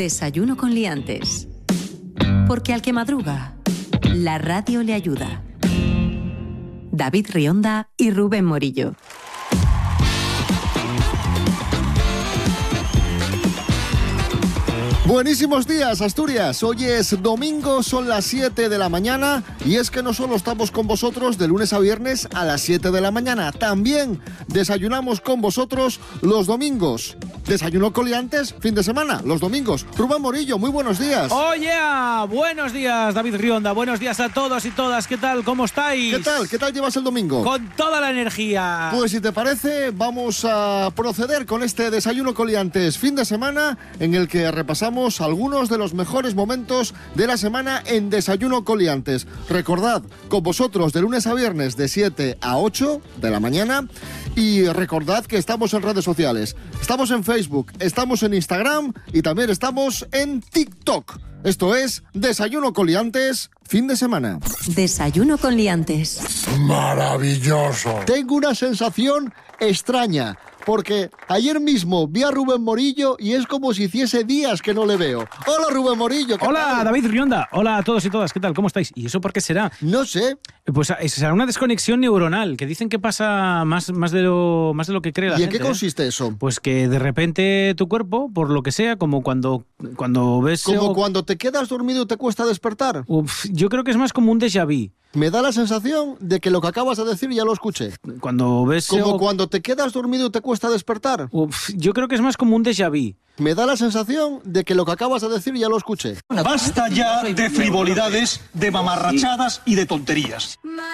Desayuno con liantes. Porque al que madruga, la radio le ayuda. David Rionda y Rubén Morillo. Buenísimos días, Asturias. Hoy es domingo, son las 7 de la mañana y es que no solo estamos con vosotros de lunes a viernes a las 7 de la mañana, también desayunamos con vosotros los domingos. Desayuno con liantes, fin de semana, los domingos. Rubén Morillo, muy buenos días. ¡Oye! Buenos días, David Rionda. Buenos días a todos y todas. ¿Qué tal? ¿Cómo estáis? ¿Qué tal? ¿Qué tal llevas el domingo? Con toda la energía. Pues si te parece, vamos a proceder con este desayuno con liantes fin de semana en el que repasamos algunos de los mejores momentos de la semana en Desayuno con liantes. Recordad, con vosotros de lunes a viernes de 7 a 8 de la mañana. Y recordad que estamos en redes sociales. Estamos en Facebook, estamos en Instagram y también estamos en TikTok. Esto es Desayuno con liantes, fin de semana. Desayuno con liantes. ¡Maravilloso! Tengo una sensación extraña, porque ayer mismo vi a Rubén Morillo y es como si hiciese días que no le veo. ¡Hola, Rubén Morillo! Hola, tal? David Rionda. Hola a todos y todas. ¿Qué tal? ¿Cómo estáis? ¿Y eso por qué será? No sé. Pues será una desconexión neuronal, que dicen que pasa más de lo que cree la ¿Y gente. en qué consiste eso? Pues que de repente tu cuerpo, por lo que sea, como cuando ves... ¿Como cuando te quedas dormido y te cuesta despertar? Yo creo que es más como un déjà vu. Me da la sensación de que lo que acabas de decir ya lo escuché. Cuando ves... ¿Como cuando te quedas dormido y te cuesta despertar? Yo creo que es más como un déjà vu. Me da la sensación de que lo que acabas de decir ya lo escuché. Basta ya de frivolidades, de mamarrachadas y de tonterías.